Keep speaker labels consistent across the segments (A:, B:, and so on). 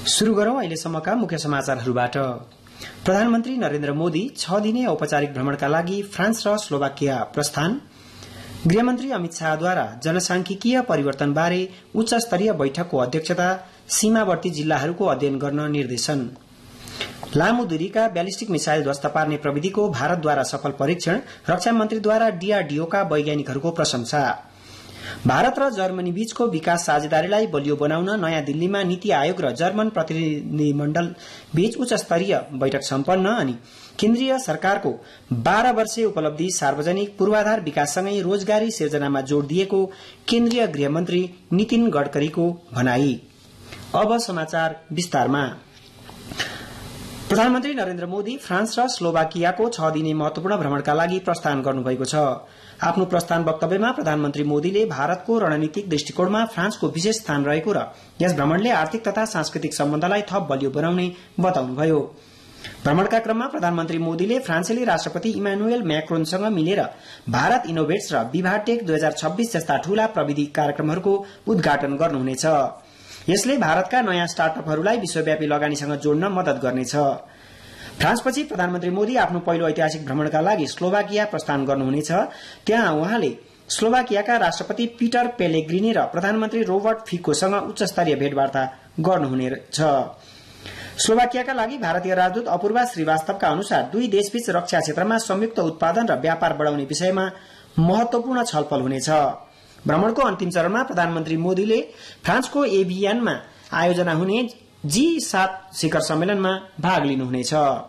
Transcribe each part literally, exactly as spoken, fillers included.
A: सुरु गरौं अहिलेसम्मका मुख्य समाचारहरूबाट। प्रधानमन्त्री नरेन्द्र मोदी छ दिने औपचारिक भ्रमणका लागि फ्रान्स र स्लोभाकिया प्रस्थान। गृहमन्त्री अमित शाहद्वारा जनसांख्यिकीय परिवर्तनबारे उच्च स्तरीय बैठकको अध्यक्षता। सीमावर्ती जिल्लाहरूको अध्ययन गर्न निर्देशन। लामो दूरीका ब्यालिस्टिक मिसाइल ध्वस्त पार्ने प्रविधिको भारतद्वारा सफल परीक्षण। रक्षा मन्त्रीद्वारा डीआरडीओका वैज्ञानिकहरूको प्रशंसा। भारत र जर्मनी बीचको विकास साझेदारीलाई बलियो बनाउन नयाँ दिल्लीमा नीति आयोग र जर्मन प्रतिनिधिमण्डल बीच उच्च स्तरीय बैठक सम्पन्न। अनि केन्द्रीय सरकारको बाह्र वर्षीय उपलब्धि सार्वजनिक पूर्वाधार विकाससँगै रोजगारी सिर्जनामा जोड़ दिएको केन्द्रीय गृहमन्त्री नितिन गडकरीको भनाई। अब समाचार विस्तारमा। प्रधानमन्त्री नरेन्द्र मोदी फ्रान्स र स्लोभाकियाको छ दिने महत्वपूर्ण भ्रमणका लागि प्रस्थान गर्नुभएको छ। आफ्नो प्रस्थान वक्तव्यमा प्रधानमन्त्री मोदीले भारतको रणनीतिक दृष्टिकोणमा फ्रान्सको विशेष स्थान रहेको र यस भ्रमणले आर्थिक तथा सांस्कृतिक सम्बन्धलाई थप बलियो बनाउने बताउनुभयो। भ्रमणका क्रममा प्रधानमन्त्री मोदीले फ्रान्सेली राष्ट्रपति इमानुएल म्याक्रोनसँग मिलेर भारत इनोभेट्स र विभाटेक दुई हजार छब्बीस जस्ता ठूला प्रविधि कार्यक्रमहरूको उद्घाटन गर्नुहुनेछ। यसले भारतका नयाँ स्टार्टअपहरूलाई विश्वव्यापी लगानीसँग जोड्न मदत गर्नेछ। फ्रान्सपछि प्रधानमन्त्री मोदी आफ्नो पहिलो ऐतिहासिक भ्रमणका लागि स्लोभाकिया प्रस्थान गर्नुहुनेछ। त्यहाँ उहाँले स्लोभाकियाका राष्ट्रपति पीटर पेलेग्रिनी र प्रधानमन्त्री रोबर्ट फिकोसँग उच्च स्तरीय भेटवार्ता गर्नुहुनेछ। स्लोभाकियाका लागि भारतीय राजदूत अपूर्वा श्रीवास्तवका अनुसार दुई देशबीच रक्षा क्षेत्रमा संयुक्त उत्पादन र व्यापार बढ़ाउने विषयमा महत्वपूर्ण छलफल हुनेछ। भ्रमणको अन्तिम चरणमा प्रधानमन्त्री मोदीले फ्रान्सको एभियानमा आयोजना हुने जी सात शिखर सम्मेलनमा भाग लिनुहुनेछ।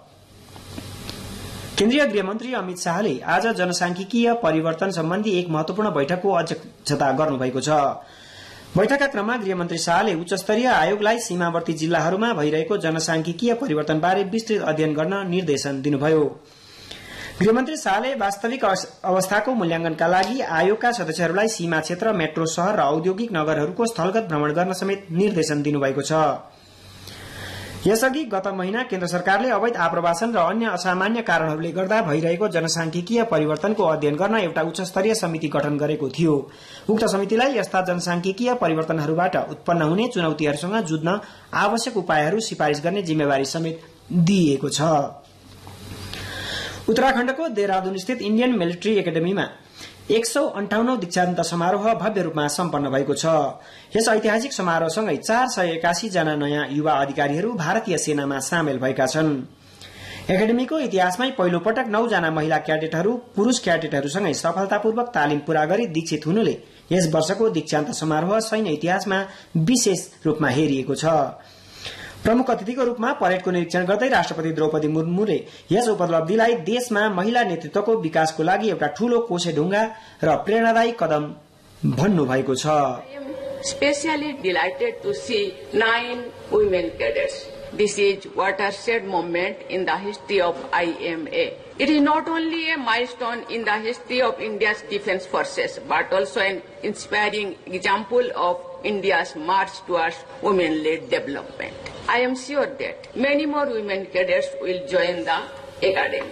A: केन्द्रीय गृहमन्त्री अमित शाहले आज जनसांख्यिकीय परिवर्तन सम्बन्धी एक महत्वपूर्ण बैठकको अध्यक्षता गर्नुभएको छ। बैठकका क्रममा गृहमन्त्री शाहले उच्च स्तरीय आयोगलाई सीमावर्ती जिल्लाहरूमा भइरहेको जनसांख्यिकीय परिवर्तनबारे विस्तृत अध्ययन गर्न निर्देशन दिनुभयो। गृहमन्त्री शाहले वास्तविक अवस्थाको मूल्याङ्कनका लागि आयोगका सदस्यहरूलाई सीमा क्षेत्र, मेट्रो शहर र औद्योगिक नगरहरूको स्थलगत भ्रमण गर्न समेत निर्देशन दिनुभएको छ। यसअघि गत महिना केन्द्र सरकारले अवैध आप्रवासन र अन्य असामान्य कारणहरूले गर्दा भइरहेको जनसांख्यिकीय परिवर्तनको अध्ययन गर्न एउटा उच्च स्तरीय समिति गठन गरेको थियो। उक्त समितिलाई यस्ता जनसांख्यिकीय परिवर्तनहरूबाट उत्पन्न हुने चुनौतीहरूसँग जुझ्न आवश्यक उपायहरू सिफारिश गर्ने जिम्मेवारी समेत दिइएको छ। उत्तराखण्डको देहरादून स्थित इण्डियन मिलिट्री एकाडेमीमा एक सौ अन्ठाउन्नौ दीक्षान्त समारोह भव्य रूपमा सम्पन्न भएको छ। यस ऐतिहासिक समारोहसँगै चार सय एकासी जना नयाँ युवा अधिकारीहरू भारतीय सेनामा सामेल भएका छन्। एकाडेमीको इतिहासमै पहिलो पटक नौ जना महिला क्याडेटहरू पुरूष क्याडेटहरूसँगै सफलतापूर्वक तालिम पूरा गरी दीक्षित हुनुले यस वर्षको दीक्षान्त समारोह सैन्य इतिहासमा विशेष रूपमा हेरिएको छ। प्रमुख अतिथिको रूपमा परेडको निरीक्षण गर्दै राष्ट्रपति द्रौपदी मुर्मुले यस उपलब्धिलाई देशमा महिला नेतृत्वको विकासको लागि एउटा ठूलो कोसेढुङ्गा र प्रेरणादायी कदम भन्नुभएको छ।
B: Especially delighted to see nine women cadets. This is watershed moment in the history of I M A. It is not only a milestone in the history of India's defence forces, but also an inspiring example of India's march towards women-led development. I am sure that many more women cadets will join the academy.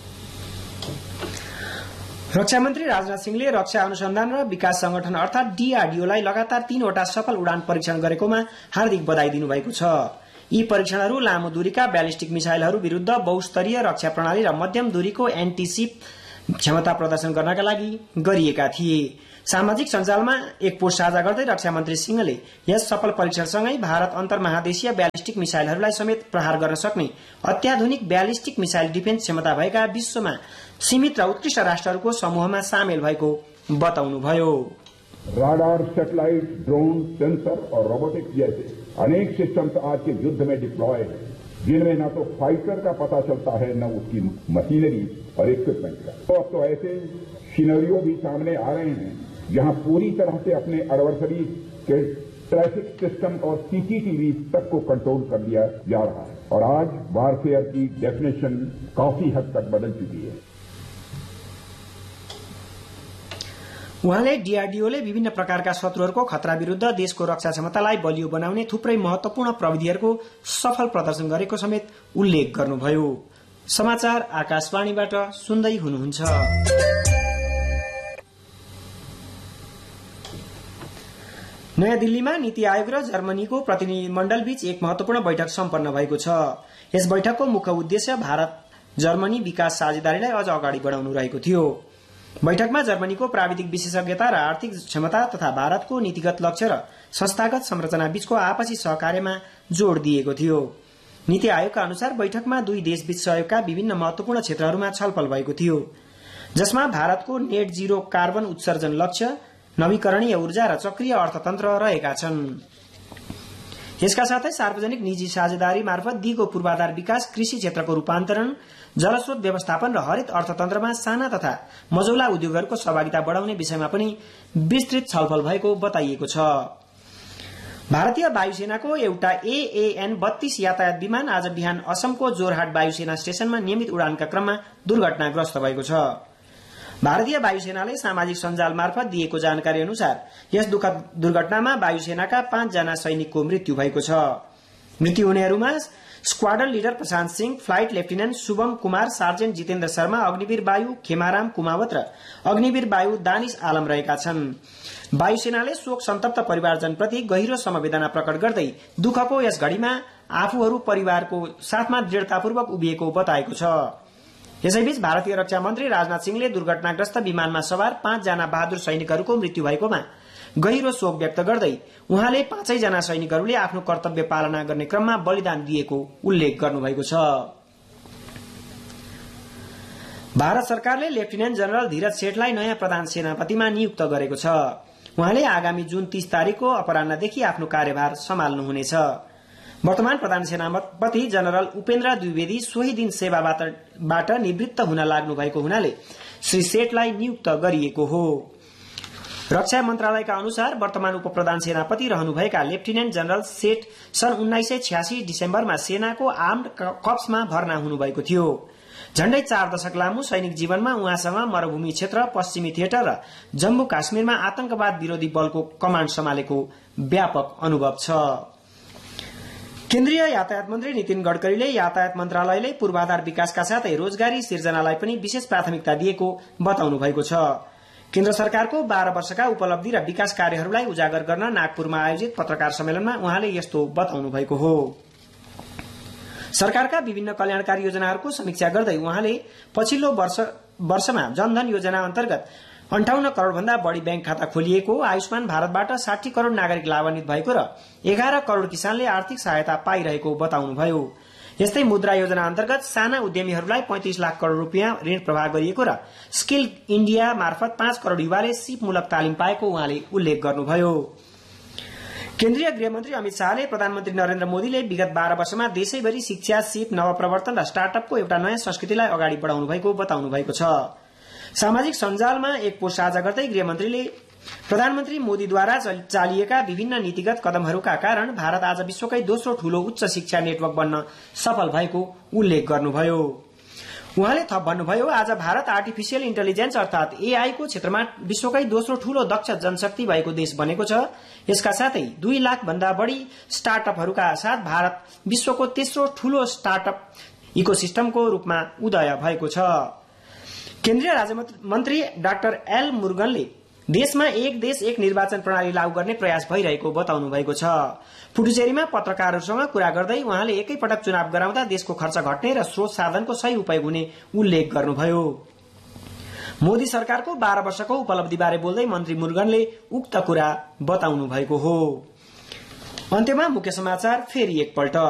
A: रक्षा मन्त्री राजनाथ सिंहले रक्षा अनुसन्धान र विकास संगठन अर्थात डीआरडीओलाई लगातार तीनवटा सफल उडान परीक्षण गरेकोमा हार्दिक बधाई दिनुभएको छ। यी परीक्षणहरू लामो दूरीका ब्यालिस्टिक मिसाइलहरू विरूद्ध बहुस्तरीय रक्षा प्रणाली र मध्यम दूरीको एन्टीशिप क्षमता प्रदर्शन गर्नका लागि गरिएका थिए। सामाजिक सञ्जालमा एक पोस्ट साझा गर्दै रक्षा मन्त्री सिंहले यस सफल परीक्षणसँगै भारत अन्तर्महादेशीय ब्यालिस्टिक मिसाइलहरूलाई समेत प्रहार गर्न सक्ने अत्याधुनिक ब्यालिस्टिक मिसाइल डिफेन्स क्षमता भएका विश्वमा सीमित र उत्कृष्ट राष्ट्रहरूको समूहमा सामेल भएको बताउनुभयो।
C: राडार, सैटेलाइट, ड्रोन, सेंसर और रोबोटिक्स जैसे अनेक सिस्टम्स आज के युद्ध में डिप्लॉय है, जिनमें न तो फाइटर का पता चलता है न उसकी मशीनरी और इक्विपमेंट का। तो अब तो ऐसे सिनेरियो भी सामने आ रहे हैं जहां पूरी तरह से अपने एडवर्सरी के ट्रैफिक सिस्टम और सीसीटीवी तक को कंट्रोल कर लिया जा रहा है और आज वारफेयर की डेफिनेशन काफी हद तक बदल चुकी है।
A: उहाँले डीआरडीओले विभिन्न प्रकारका शत्रुहरूको खतरा विरूद्ध देशको रक्षा क्षमतालाई बलियो बनाउने थुप्रै महत्वपूर्ण प्रविधिहरूको सफल प्रदर्शन गरेको समेत उल्लेख गर्नुभयो। समाचार आकाशवाणीबाट सुन्दै हुनुहुन्छ। नयाँ दिल्लीमा नीति आयोग र जर्मनीको प्रतिनिधिमण्डल बीच एक महत्वपूर्ण बैठक सम्पन्न भएको छ। यस बैठकको मुख्य उद्देश्य भारत जर्मनी विकास साझेदारीलाई अझ अगाडि बढाउनु रहेको थियो। बैठकमा जर्मनीको प्राविधिक विशेषज्ञता र आर्थिक क्षमता तथा भारतको नीतिगत लक्ष्य र संस्थागत संरचना बीचको आपसी सहकार्यमा जोड़ दिएको थियो। नीति आयोगका अनुसार बैठकमा दुई देशबीच सहयोगका विभिन्न महत्वपूर्ण क्षेत्रहरूमा छलफल भएको थियो, जसमा भारतको नेट जीरो कार्बन उत्सर्जन लक्ष्य, नवीकरणीय ऊर्जा र चक्रीय अर्थतन्त्र रहेका छन्। यसका साथै सार्वजनिक निजी साझेदारी मार्फत दिगो पूर्वाधार विकास, कृषि क्षेत्रको रूपान्तरण, जलस्रोत व्यवस्थापन र हरित अर्थतन्त्रमा साना तथा मझौला उद्योगहरूको सहभागिता बढ़ाउने विषयमा पनि विस्तृत छलफल भएको बताइएको छ। भारतीय वायुसेनाको एउटा एएएन बत्तीस यातायात विमान आज बिहान असमको जोरहाट वायुसेना स्टेशनमा नियमित उडानका क्रममा दुर्घटनाग्रस्त भएको छ। भारतीय वायुसेनाले सामाजिक सञ्जाल मार्फत दिएको जानकारी अनुसार यस दुःखद दुर्घटनामा वायुसेनाका पाँच जना सैनिकको मृत्यु भएको छ। मृत्यु हुनेहरूमा स्क्वाड्रन लिडर प्रशान्त Singh, flight lieutenant Shubham Kumar, sergeant Jitendra Sharma, Agniveer वायु खेमाराम कुमावत र अग्निवीर वायु दानिश आलम रहेका छन्। वायुसेनाले शोक सन्तप्त परिवारजनप्रति गहिरो समवेदना प्रकट गर्दै दुःखको यस घड़ीमा आफूहरू परिवारको साथमा दृढ़तापूर्वक उभिएको बताएको छ। यसैबीच भारतीय रक्षा मन्त्री राजनाथ सिंहले दुर्घटनाग्रस्त विमानमा सवार पाँच जना बहादुर सैनिकहरूको मृत्यु भएकोमा गहिरो शोक व्यक्त गर्दै उहाँले पाँचै जना सैनिकहरूले आफ्नो कर्तव्य पालना गर्ने क्रममा बलिदान दिएको उल्लेख गर्नुभएको छ। भारत सरकारले लेफ्टिनेन्ट जनरल धीरज सेठलाई नयाँ प्रधान सेनापतिमा नियुक्त गरेको छ। उहाँले आगामी जुन तीस तारिकको अपराह्नदेखि आफ्नो कार्यभार सम्हाल्नुहुनेछ। वर्तमान प्रधान सेनापति जनरल उपेन्द्र द्विवेदी सोही दिन सेवाबाट निवृत्त हुन लाग्नु भएको हुनाले श्री सेठलाई नियुक्त गरिएको हो। रक्षा मन्त्रालयका अनुसार वर्तमान उप प्रधान सेनापति रहनुभएका लेफ्टिनेन्ट जनरल सेठ सन् उन्नाइस सय छ्यासी डिसेम्बरमा सेनाको आर्म्ड कर्प्समा भर्ना हुनुभएको थियो। झण्डै चार दशक लामो सैनिक जीवनमा उहाँसँग मरुभूमि क्षेत्र, पश्चिमी थिएटर र जम्मू काश्मीरमा आतंकवाद विरोधी बलको कमाण्ड सम्हालेको व्यापक अनुभव छ। केन्द्रीय यातायात मन्त्री नितिन गडकरीले यातायात मन्त्रालयले पूर्वाधार विकासका साथै रोजगारी सिर्जनालाई पनि विशेष प्राथमिकता दिएको बताउनु भएको छ। केन्द्र सरकारको बाह्र वर्षका उपलब्धि र विकास कार्यहरूलाई उजागर गर्न नागपुरमा आयोजित पत्रकार सम्मेलनमा उहाँले यस्तो बताउनु भएको हो। सरकारका विभिन्न कल्याणकारी योजनाहरूको समीक्षा गर्दै उहाँले पछिल्लो वर्ष वर्षमा जनधन योजना अन्तर्गत अन्ठाउन्न करोड़ भन्दा बढ़ी बैंक खाता खोलिएको, आयुष्मान भारतबाट साठी करोड़ नागरिक लाभान्वित भएको र एघार करोड़ किसानले आर्थिक सहायता पाइरहेको बताउनुभयो। यस्तै मुद्रा योजना अन्तर्गत साना उद्यमीहरूलाई पैंतिस लाख करोड़ रूपियाँ ऋण प्रवाह गरिएको र स्किल इण्डिया मार्फत पाँच करोड़ युवाले सिपमूलक तालिम पाएको उहाँले उल्लेख गर्नुभयो। केन्द्रीय गृहमन्त्री अमित शाहले प्रधानमन्त्री नरेन्द्र मोदीले विगत बाह्र वर्षमा देशैभरि शिक्षा, सिप, नवप्रवर्तन र स्टार्टअपको एउटा नयाँ संस्कृतिलाई अगाडि बढ़ाउनु भएको बताउनु भएको छ। सामाजिक सञ्जालमा एक पोस्ट साझा गर्दै गृहमन्त्रीले प्रधानमन्त्री मोदीद्वारा चालिएका विभिन्न नीतिगत कदमहरूका कारण भारत आज विश्वकै दोस्रो ठूलो उच्च शिक्षा नेटवर्क बन्न सफल भएको उल्लेख गर्नुभयो। उहाँले थप भन्नुभयो, आज भारत आर्टिफिशियल इन्टेलिजेन्स अर्थात एआई को क्षेत्रमा विश्वकै दोस्रो ठूलो दक्ष जनशक्ति भएको देश बनेको छ। यसका साथै दुई लाख भन्दा बढ़ी स्टार्टअपहरूका साथ भारत विश्वको तेस्रो ठूलो स्टार्टअप इकोसिस्टमको रूपमा उदय भएको छ। केन्द्रीय राज्यमन्त्री डाक्टर एल मुरुगनले देशमा एक देश एक निर्वाचन प्रणाली लागू गर्ने प्रयास भइरहेको बताउनु भएको छ। पुडुचेरीमा पत्रकारहरूसँग कुरा गर्दै उहाँले एकै पटक चुनाव गराउँदा देशको खर्च घट्ने र स्रोत साधनको सही उपयोग हुने उल्लेख गर्नुभयो। मोदी सरकारको बाह्र वर्षको उपलब्धिबारे बोल्दै मन्त्री मुरुगनले उक्त कुरा बताउनु भएको हो। अन्त्यमा मुख्य समाचार फेरि एकपल्ट।